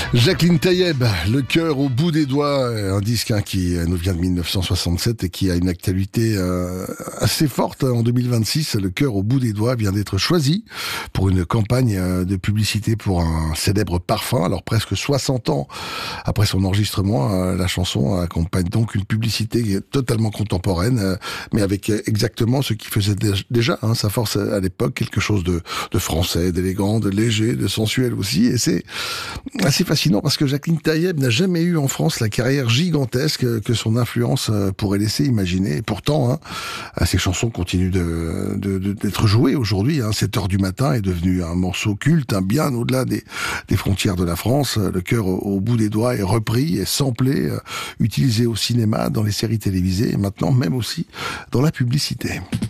Jacqueline Taïeb, Le cœur au bout des doigts, un disque qui nous vient de 1967 et qui a une actualité assez forte en 2026. Le cœur au bout des doigts vient d'être choisi pour une campagne de publicité pour un célèbre parfum. Alors presque 60 ans après son enregistrement, la chanson accompagne donc une publicité totalement contemporaine, mais avec exactement ce qui faisait déjà sa force à l'époque, quelque chose de français, d'élégant, de léger, de sensuel aussi. Et c'est assez fascinant parce que Jacqueline Taïeb n'a jamais eu en France la carrière gigantesque que son influence pourrait laisser imaginer. Et pourtant, ses chansons continuent d'être jouées aujourd'hui. 7 heures du matin est devenu un morceau culte, bien au-delà des frontières de la France. Le cœur au bout des doigts est repris, est samplé, utilisé au cinéma, dans les séries télévisées et maintenant même aussi dans la publicité.